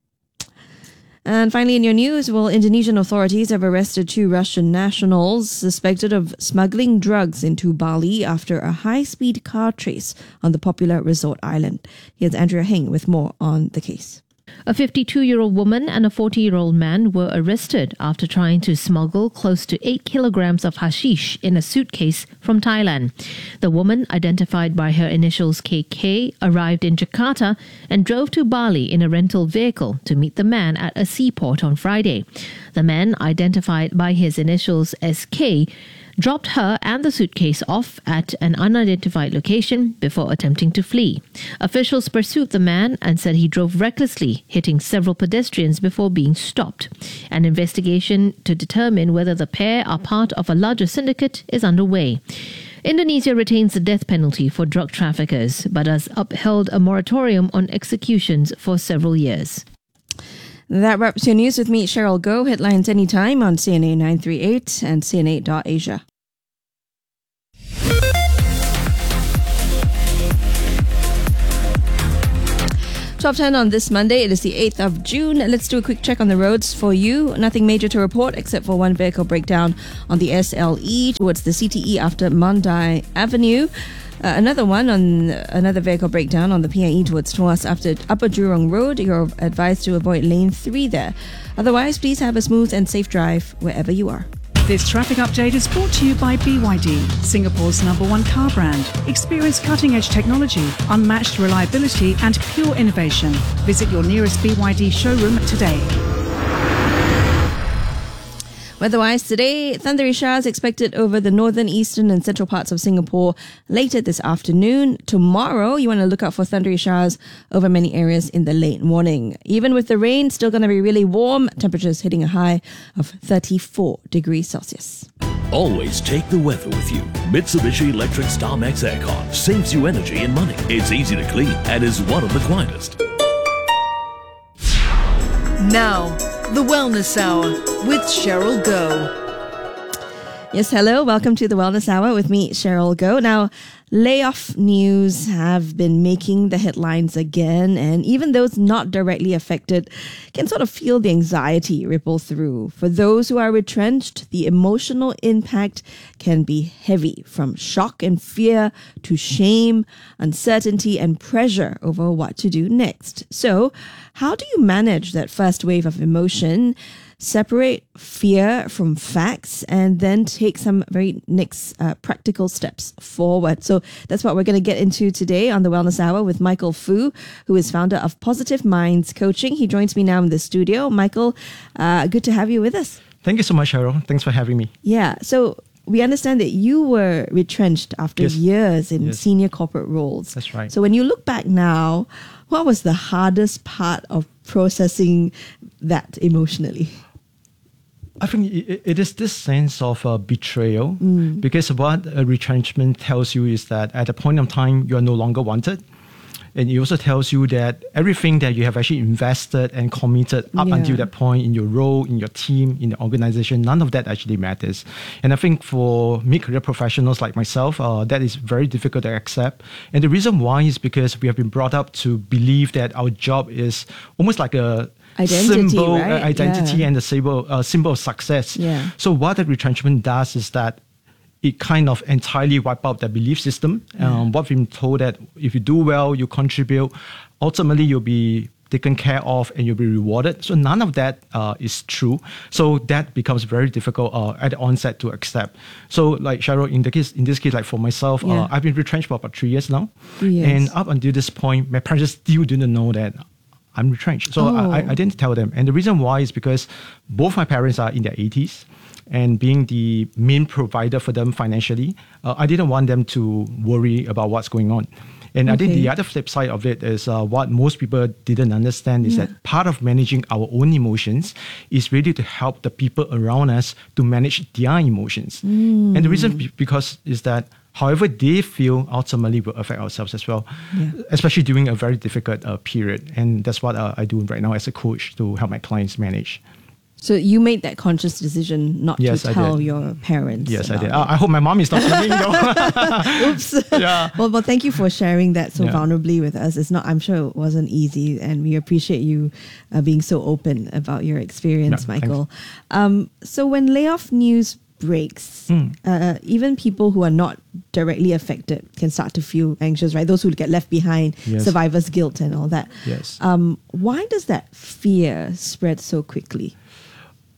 And finally, in your news, well, Indonesian authorities have arrested two Russian nationals suspected of smuggling drugs into Bali after a high-speed car chase on the popular resort island. Here's Andrea Heng with more on the case. A fifty-two-year-old woman and a forty-year-old man were arrested after trying to smuggle close to eight kilograms of hashish in a suitcase from Thailand. The woman, identified by her initials K K, arrived in Jakarta and drove to Bali in a rental vehicle to meet the man at a seaport on Friday. The man, identified by his initials S K, dropped her and the suitcase off at an unidentified location before attempting to flee. Officials pursued the man and said he drove recklessly, hitting several pedestrians before being stopped. An investigation to determine whether the pair are part of a larger syndicate is underway. Indonesia retains the death penalty for drug traffickers, but has upheld a moratorium on executions for several years. That wraps your news with me, Cheryl Go. Headlines anytime on C N A nine three eight and C N A dot Asia. twelve ten on this Monday. It is the eighth of June. Let's do a quick check on the roads for you. Nothing major to report except for one vehicle breakdown on the S L E towards the C T E after Mandai Avenue. Uh, another one on another vehicle breakdown on the P I E towards Tuas after Upper Jurong Road. You're advised to avoid lane three there. Otherwise, please have a smooth and safe drive wherever you are. This traffic update is brought to you by B Y D, Singapore's number one car brand. Experience cutting-edge technology, unmatched reliability and pure innovation. Visit your nearest B Y D showroom today. Weather-wise today, thundery showers expected over the northern, eastern and central parts of Singapore later this afternoon. Tomorrow, you want to look out for thundery showers over many areas in the late morning. Even with the rain, still going to be really warm. Temperatures hitting a high of thirty-four degrees Celsius. Always take the weather with you. Mitsubishi Electric StarMax Aircon saves you energy and money. It's easy to clean and is one of the quietest. Now, the Wellness Hour with Cheryl Go. Yes, hello. Welcome to the Wellness Hour with me, Cheryl Go. Now, layoff news have been making the headlines again, and even those not directly affected can sort of feel the anxiety ripple through. For those who are retrenched, the emotional impact can be heavy, from shock and fear to shame, uncertainty, and pressure over what to do next. So, how do you manage that first wave of emotion? Separate fear from facts and then take some very next uh, practical steps forward. So that's what we're going to get into today on the Wellness Hour with Michael Fu, who is founder of Positive Minds Coaching. He joins me now in the studio. Michael, uh, good to have you with us. Thank you so much, Cheryl. Thanks for having me. Yeah. So we understand that you were retrenched after Yes. years in Yes. senior corporate roles. That's right. So when you look back now, what was the hardest part of processing that emotionally? I think it, it is this sense of uh, betrayal, Mm. because what a retrenchment tells you is that at a point of time, you are no longer wanted. And it also tells you that everything that you have actually invested and committed up Yeah. until that point in your role, in your team, in the organization, none of that actually matters. And I think for mid-career professionals like myself, uh, that is very difficult to accept. And the reason why is because we have been brought up to believe that our job is almost like a Identity, symbol, uh, right? identity Yeah. and a symbol, uh, symbol of success. Yeah. So what the retrenchment does is that it kind of entirely wipe out that belief system. Um, what we've been told that if you do well, you contribute, ultimately you'll be taken care of and you'll be rewarded. So none of that uh, is true. So that becomes very difficult uh, at the onset to accept. So like Cheryl, in the case, in this case, like for myself, Yeah. uh, I've been retrenched for about three years now. Three years. And up until this point, my parents still didn't know that I'm retrenched. So Oh. I, I didn't tell them. And the reason why is because both my parents are in their eighties. And being the main provider for them financially, uh, I didn't want them to worry about what's going on. And I think Okay. the other flip side of it is uh, what most people didn't understand is Yeah. that part of managing our own emotions is really to help the people around us to manage their emotions. Mm. And the reason be- because is that however they feel ultimately will affect ourselves as well, Yeah. especially during a very difficult uh, period. And that's what uh, I do right now as a coach to help my clients manage. So you made that conscious decision not Yes, to I tell did. your parents. Yes, I about did. it. I, I hope my mom is not listening though. Oops. Yeah. Well, well, thank you for sharing that so Yeah. vulnerably with us. It's not. I'm sure it wasn't easy, and we appreciate you uh, being so open about your experience, Yeah, thanks. Michael. Um, so when layoff news breaks, Mm. uh, even people who are not directly affected can start to feel anxious, right? Those who get left behind, Yes. survivor's guilt, and all that. Yes. Um, why does that fear spread so quickly?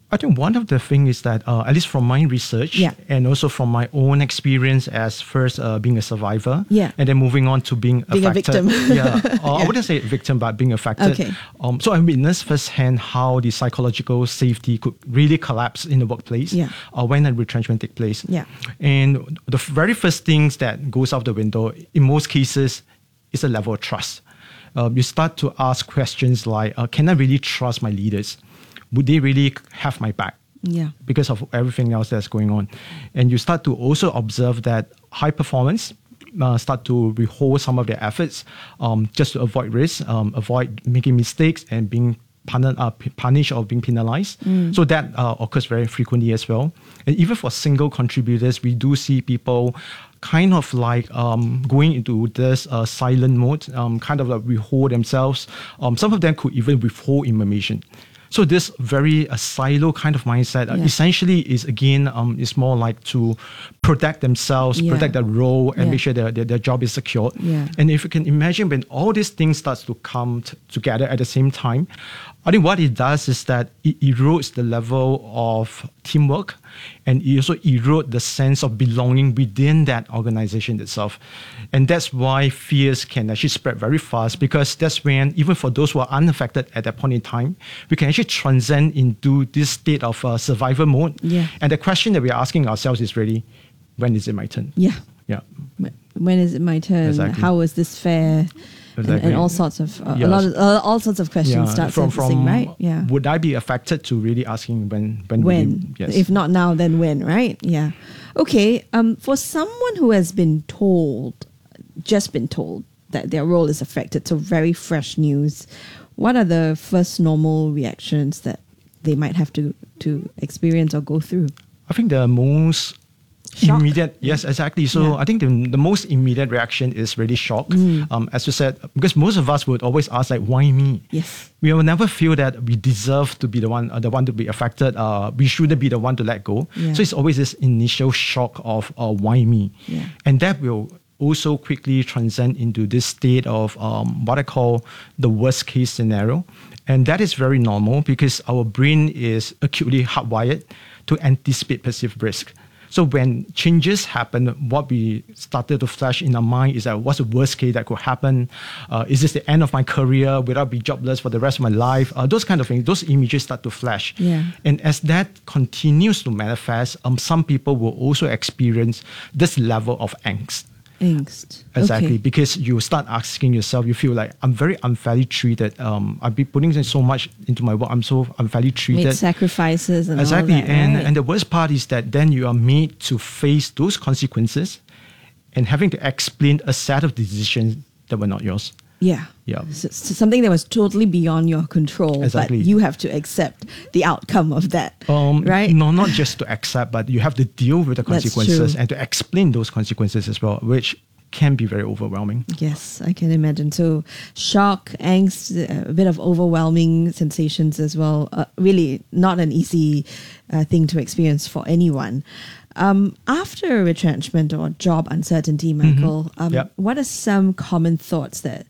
I think one of the things is that, uh, at least from my research Yeah. and also from my own experience as first uh, being a survivor, Yeah. and then moving on to being, Being a affected. victim. yeah, uh, I Yeah. wouldn't say victim, but being affected. Okay. Um, so I witnessed firsthand how the psychological safety could really collapse in the workplace Yeah. uh, when a retrenchment takes place. Yeah. And the very first things that goes out the window, in most cases, is a level of trust. Uh, you start to ask questions like, uh, can I really trust my leaders? Would they really have my back? Yeah. Because of everything else that's going on. And you start to also observe that high performance uh, start to withhold some of their efforts um, just to avoid risk, um, avoid making mistakes and being pun- uh, p- punished or being penalized. Mm. So that uh, occurs very frequently as well. And even for single contributors, we do see people kind of like um, going into this uh, silent mode, um, kind of like withhold themselves. Um, some of them could even withhold information. So this very uh, silo kind of mindset uh, Yeah. essentially is again um, is more like to protect themselves, Yeah. protect their role, and Yeah. make sure their, their, their job is secured. Yeah. And if you can imagine when all these things starts to come t- together at the same time, I think what it does is that it erodes the level of teamwork, and it also erodes the sense of belonging within that organization itself. And that's why fears can actually spread very fast, because that's when, even for those who are unaffected at that point in time, we can actually transcend into this state of uh, survival mode. Yeah. And the question that we're asking ourselves is really, when is it my turn? Yeah. Yeah. When is it my turn? Exactly. How is this fair? And, Exactly. and all sorts of uh, Yes. a lot of uh, all sorts of questions Yeah, start from, surfacing, from right? Yeah. Would I be affected to really asking when? When? will When? you- yes. If not now, then when? Right? Yeah. Okay. Um, for someone who has been told, just been told that their role is affected, so very fresh news, what are the first normal reactions that they might have to to experience or go through? I think the most Shock. immediate, yes, exactly. So Yeah. I think the, the most immediate reaction is really shock. Mm. Um, as you said, because most of us would always ask like, why me? Yes. We will never feel that we deserve to be the one, uh, the one to be affected. Uh, we shouldn't be the one to let go. Yeah. So it's always this initial shock of uh, why me, Yeah. and that will also quickly transcend into this state of um, what I call the worst case scenario. And that is very normal because our brain is acutely hardwired to anticipate perceived risk. So when changes happen, what we started to flash in our mind is that what's the worst case that could happen? Uh, is this the end of my career? Will I be jobless for the rest of my life? Uh, those kind of things, those images start to flash. Yeah. And as that continues to manifest, um, some people will also experience this level of angst. Angst. Exactly, Okay. because you start asking yourself, you feel like, I'm very unfairly treated. Um, I've been putting in so much into my work. I'm so unfairly treated. Made sacrifices and exactly, all that, and right? and the worst part is that then you are made to face those consequences, and having to explain a set of decisions that were not yours. Yeah. Yeah. So, so something that was totally beyond your control, Exactly. but you have to accept the outcome of that. Um, Right? No, not just to accept, but you have to deal with the That's consequences true. and to explain those consequences as well, which can be very overwhelming. Yes, I can imagine. So, shock, angst, a bit of overwhelming sensations as well. Uh, really, not an easy uh, thing to experience for anyone. Um, after retrenchment or job uncertainty, Michael, um, Yep. what are some common thoughts that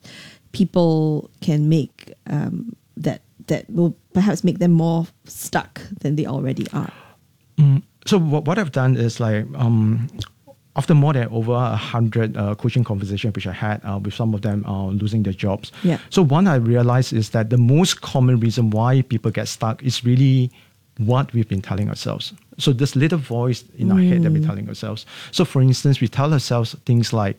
people can make um, that that will perhaps make them more stuck than they already are? Mm, so what, what I've done is like um, after more than over a hundred uh, coaching conversations which I had uh, with some of them uh, losing their jobs. Yeah. So one I realized is that the most common reason why people get stuck is really what we've been telling ourselves. So this little voice in our head that we're Mm. telling ourselves. So for instance, we tell ourselves things like,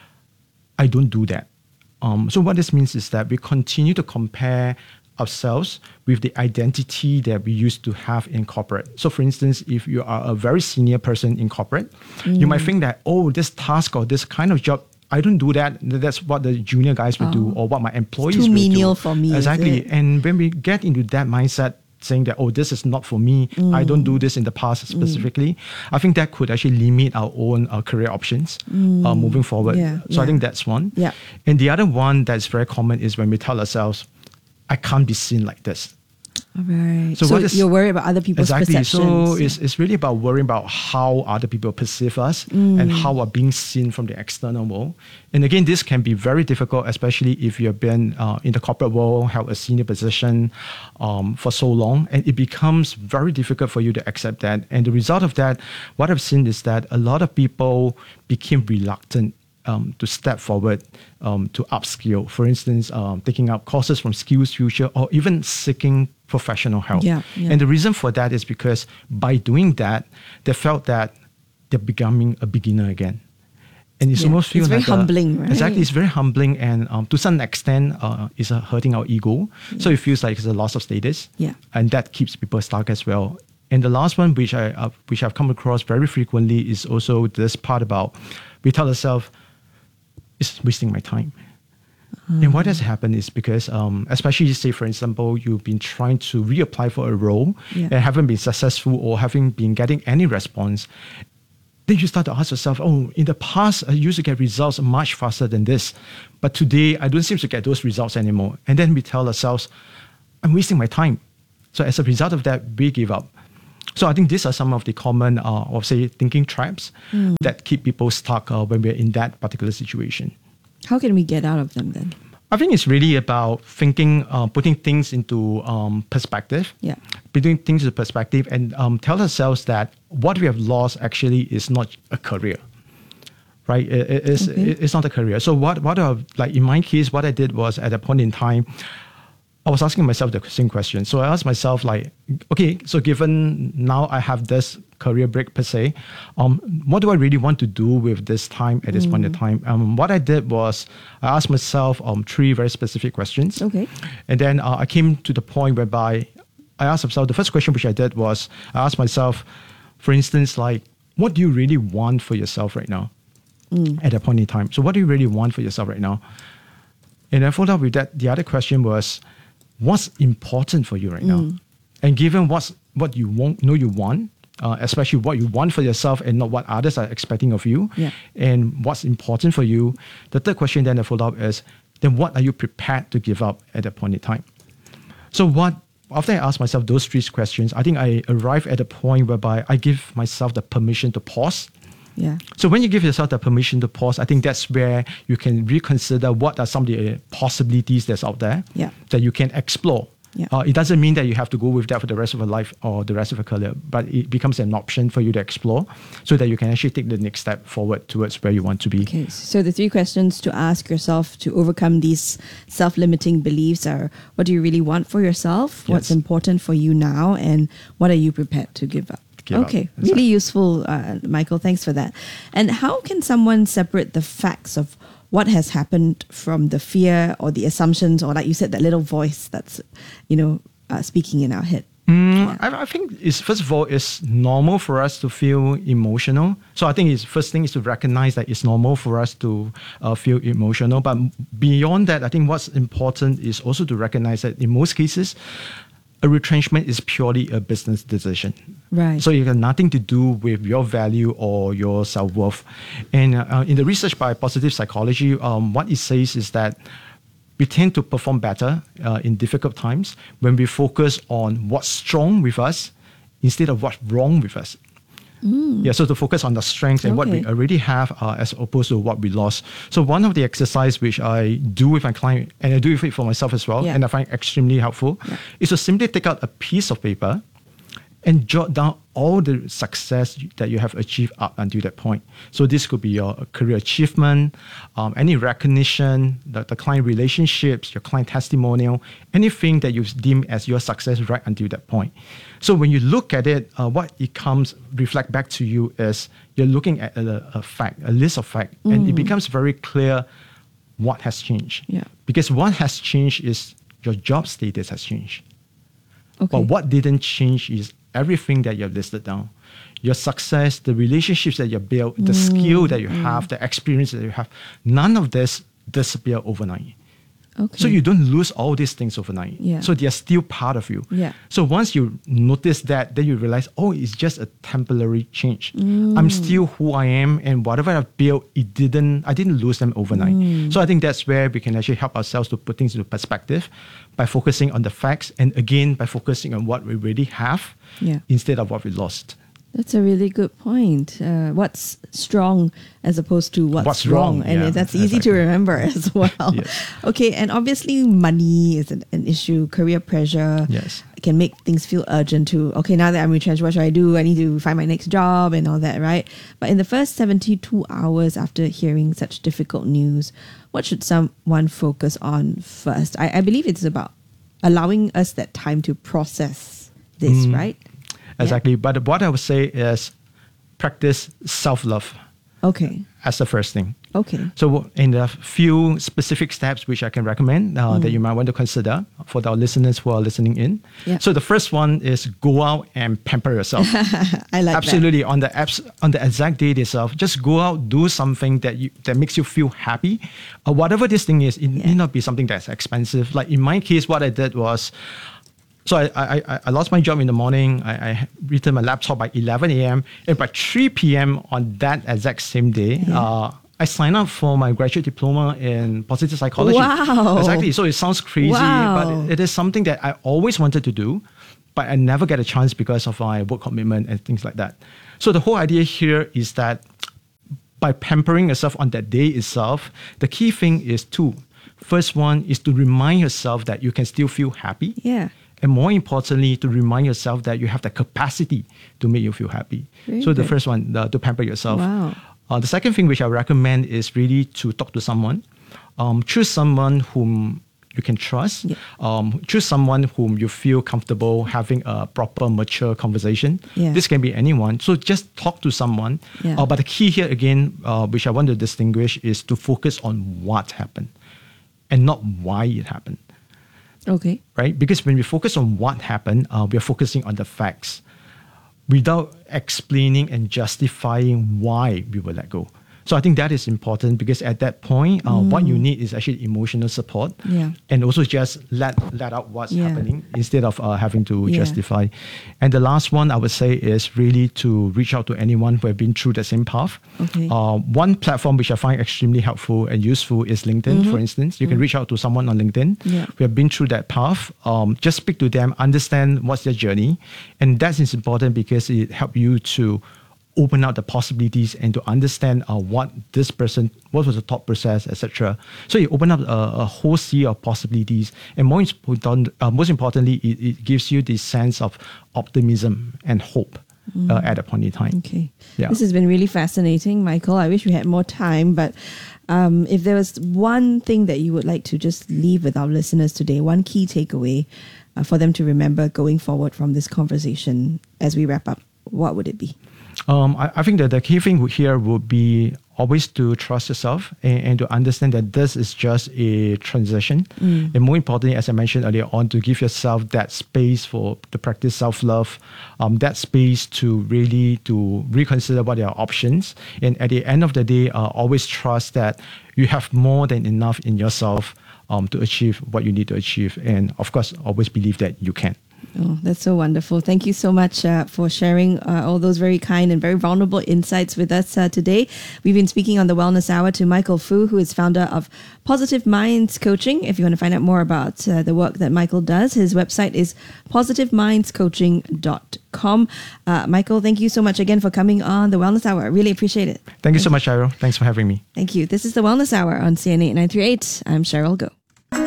I don't do that. Um, so what this means is that we continue to compare ourselves with the identity that we used to have in corporate. So for instance, if you are a very senior person in corporate, you Mm. might think that, oh, this task or this kind of job, I don't do that. That's what the junior guys would do Oh. or what my employees Too will menial do. for me, is Exactly. it? And when we get into that mindset, saying that, oh, this is not for me, Mm. I don't do this in the past specifically, I think that could actually limit our own uh, career options uh, Mm. moving forward. Yeah, so I yeah. think that's one. Yeah. And the other one that's very common is when we tell ourselves, I can't be seen like this. Right. So, So so what is- you're worried about other people's Exactly. perceptions. So it's, it's really about worrying about how other people perceive us Mm. and how we're being seen from the external world. And again, this can be very difficult, especially if you've been uh, in the corporate world, held a senior position um, for so long, and it becomes very difficult for you to accept that. And the result of that, what I've seen is that a lot of people became reluctant Um, to step forward, um, to upskill. For instance, um, taking up courses from Skills Future or even seeking professional help. Yeah, yeah. And the reason for that is because by doing that, they felt that they're becoming a beginner again. And it's Yeah, almost feel it's very like a- humbling, right? Exactly, it's very humbling, and um, to some extent, uh, it's uh, hurting our ego. So it feels like it's a loss of status, Yeah. and that keeps people stuck as well. And the last one, which I uh, which I've come across very frequently, is also this part about we tell ourselves, it's wasting my time. And what has happened is because, um, especially say, for example, you've been trying to reapply for a role Yeah. and haven't been successful or haven't been getting any response, then you start to ask yourself, oh, in the past, I used to get results much faster than this. But today, I don't seem to get those results anymore. And then we tell ourselves, I'm wasting my time. So as a result of that, we give up. So I think these are some of the common, uh, or say, thinking traps Mm. that keep people stuck uh, when we're in that particular situation. How can we get out of them then? I think it's really about thinking, uh, putting things into um, perspective, Yeah. putting things into perspective, and um, tell ourselves that what we have lost actually is not a career, right? It, it- it's, Okay. it- it's not a career. So what, what I, like in my case, what I did was at a point in time, I was asking myself the same question. So I asked myself, like, okay, so given now I have this career break per se, um, what do I really want to do with this time at this point in time? Um, what I did was I asked myself um, three very specific questions. Okay. And then uh, I came to the point whereby I asked myself, the first question which I did was, I asked myself, for instance, like, what do you really want for yourself right now Mm. at that point in time? So what do you really want for yourself right now? And I followed up with that. The other question was, what's important for you right now? Mm. And given what's what you want, know you want, uh, especially what you want for yourself and not what others are expecting of you, Yeah. and what's important for you, the third question then I followed up is, then what are you prepared to give up at that point in time? So what, after I asked myself those three questions, I think I arrived at a point whereby I give myself the permission to pause. Yeah. So when you give yourself the permission to pause, I think that's where you can reconsider what are some of the possibilities that's out there Yeah. that you can explore. Yeah. Uh, it doesn't mean that you have to go with that for the rest of your life or the rest of your career, but it becomes an option for you to explore so that you can actually take the next step forward towards where you want to be. Okay, so the three questions to ask yourself to overcome these self-limiting beliefs are: what do you really want for yourself? What's Yes. important for you now? And what are you prepared to give up? Give up. Okay, That's really right. useful, uh, Michael. Thanks for that. And how can someone separate the facts of what has happened from the fear or the assumptions, or like you said, that little voice that's, you know, uh, speaking in our head? Mm, I, I think it's first of all, it's normal for us to feel emotional. So I think it's first thing is to recognize that it's normal for us to uh, feel emotional. But beyond that, I think what's important is also to recognize that in most cases, a retrenchment is purely a business decision. Right. So it has nothing to do with your value or your self-worth. And uh, in the research by positive psychology, um, what it says is that we tend to perform better uh, in difficult times when we focus on what's strong with us instead of what's wrong with us. Mm. Yeah, so to focus on the strengths and what we Okay. already have uh, as opposed to what we lost. So one of the exercise which I do with my client, and I do it for myself as well, Yeah. and I find extremely helpful, is to simply take out a piece of paper and jot down all the success that you have achieved up until that point. So this could be your career achievement, um, any recognition, the, the client relationships, your client testimonial, anything that you deem as your success right until that point. So when you look at it, uh, what it comes reflect back to you is you're looking at a, a fact, a list of facts, and it Mm. becomes very clear what has changed. Yeah. Because what has changed is your job status has changed. Okay. But what didn't change is everything that you have listed down. Your success, the relationships that you built, the Mm, skill that you mm. have, the experience that you have, none of this disappear overnight. Okay. So you don't lose all these things overnight. Yeah. So they're still part of you. Yeah. So once you notice that, then you realize, oh, it's just a temporary change. Mm. I'm still who I am, and whatever I've built, it didn't. I didn't lose them overnight. Mm. So I think that's where we can actually help ourselves to put things into perspective by focusing on the facts, and again by focusing on what we really have Yeah. instead of what we lost. That's a really good point. Uh, what's strong as opposed to what's, What's wrong. wrong, And yeah, that's easy exactly. to remember as well. Yes. Okay, and obviously money is an, an issue, career pressure. Yes. Can make things feel urgent too. Okay, now that I'm retrenched, what should I do? I need to find my next job and all that, right? But in the first seventy-two hours after hearing such difficult news, what should someone focus on first? I, I believe it's about allowing us that time to process this, Mm. right? Exactly. But what I would say is practice self-love Okay. as the first thing. Okay. So in the few specific steps which I can recommend uh, Mm. that you might want to consider for our listeners who are listening in. Yeah. So the first one is go out and pamper yourself. I like Absolutely. On the apps, on the exact date itself, just go out, do something that you that makes you feel happy. Uh, whatever this thing is, it Yeah. need not be something that's expensive. Like in my case, what I did was, so I, I, I- I lost my job in the morning. I, I returned my laptop by eleven a.m. And by three p.m. on that exact same day, uh, I signed up for my graduate diploma in positive psychology. Wow. Exactly. So it sounds crazy, Wow. but it is something that I always wanted to do, but I never get a chance because of my work commitment and things like that. So the whole idea here is that by pampering yourself on that day itself, the key thing is two. First one is to remind yourself that you can still feel happy. Yeah. And more importantly, to remind yourself that you have the capacity to make you feel happy. Very so the good. first one, the, to pamper yourself. Wow. Uh, the second thing which I recommend is really to talk to someone. Um, choose someone whom you can trust. Um, choose someone whom you feel comfortable having a proper, mature conversation. Yeah. This can be anyone. So just talk to someone. Yeah. Uh, but the key here again, uh, which I want to distinguish, is to focus on what happened and not why it happened. Okay. Right? Because when we focus on what happened, uh, we are focusing on the facts without explaining and justifying why we were let go. So I think that is important because at that point, uh, Mm. what you need is actually emotional support, Yeah. and also just let let out what's Yeah. happening instead of uh, having to Yeah. justify. And the last one I would say is really to reach out to anyone who have been through the same path. Okay. Uh, one platform which I find extremely helpful and useful is LinkedIn, Mhm. for instance. You can Mm. reach out to someone on LinkedIn Yeah. who have been through that path. Um, just speak to them, understand what's their journey, and that is important because it helps you to open up the possibilities and to understand uh, what this person, what was the thought process, et cetera. So you open up a, a whole sea of possibilities, and more important, uh, most importantly, it, it gives you this sense of optimism and hope uh, Mm. at a point in time. Okay. Yeah. This has been really fascinating, Michael. I wish we had more time, but um, if there was one thing that you would like to just leave with our listeners today, one key takeaway uh, for them to remember going forward from this conversation as we wrap up, what would it be? Um, I, I think that the key thing here would be always to trust yourself and, and to understand that this is just a transition. Mm. And more importantly, as I mentioned earlier on, to give yourself that space for to practice self-love, um, that space to really to reconsider what are your options. And at the end of the day, uh, always trust that you have more than enough in yourself um, to achieve what you need to achieve. And of course, always believe that you can. Oh, that's so wonderful. Thank you so much uh, for sharing uh, all those very kind and very vulnerable insights with us uh, today. We've been speaking on the Wellness Hour to Michael Fu, who is founder of Positive Minds Coaching. If you want to find out more about uh, the work that Michael does, his website is positive minds coaching dot com. Uh, Michael, thank you so much again for coming on the Wellness Hour. I really appreciate it. Thank you so much, Cheryl. Thanks for having me. Thank you. This is the Wellness Hour on C N A nine three eight. I'm Cheryl Go.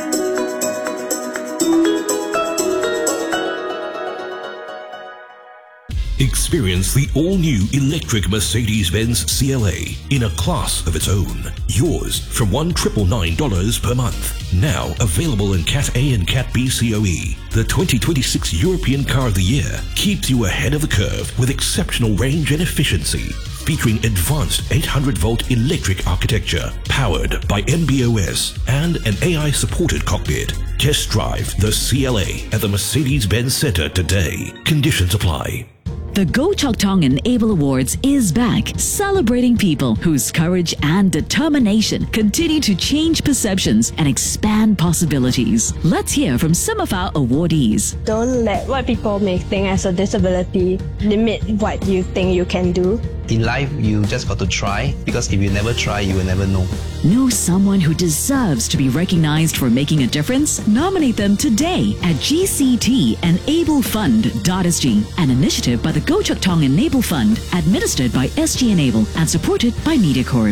Experience the all-new electric Mercedes-Benz C L A in a class of its own. Yours from one thousand nine hundred ninety-nine dollars per month. Now available in Cat A and Cat B C O E. The twenty twenty-six European Car of the Year keeps you ahead of the curve with exceptional range and efficiency. Featuring advanced eight hundred volt electric architecture, powered by M B O S and an A I-supported cockpit. Test drive the C L A at the Mercedes-Benz Center today. Conditions apply. The Go Chok Tong Enable Awards is back, celebrating people whose courage and determination continue to change perceptions and expand possibilities. Let's hear from some of our awardees. Don't let what people may think as a disability limit what you think you can do. In life, you just got to try, because if you never try, you will never know. Know someone who deserves to be recognized for making a difference? Nominate them today at G C T Enable Fund dot S G, an initiative by the Go Chok Tong Enable Fund, administered by S G Enable and supported by MediaCorp.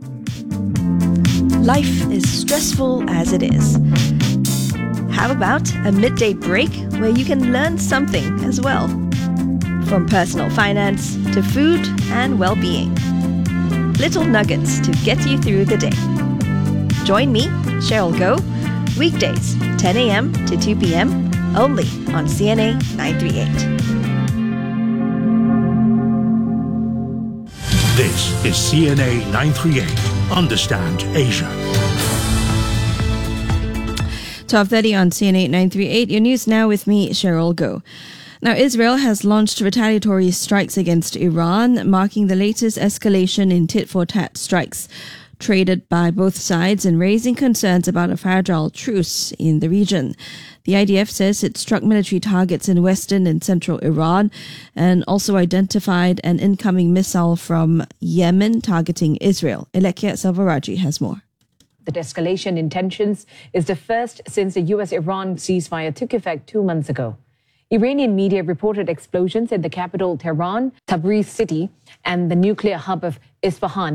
Life is stressful as it is. How about a midday break where you can learn something as well? From personal finance to food and well-being. Little nuggets to get you through the day. Join me, Cheryl Go, weekdays, ten a.m. to two p.m. only on C N A nine thirty-eight. This is C N A nine thirty-eight. Understand Asia. twelve thirty on C N A nine thirty-eight. Your news now with me, Cheryl Go. Now, Israel has launched retaliatory strikes against Iran, marking the latest escalation in tit-for-tat strikes traded by both sides and raising concerns about a fragile truce in the region. The I D F says it struck military targets in western and central Iran and also identified an incoming missile from Yemen targeting Israel. Elekia Salvaraji has more. The de-escalation in tensions is the first since the U S Iran ceasefire took effect two months ago. Iranian media reported explosions in the capital Tehran, Tabriz city, and the nuclear hub of Isfahan.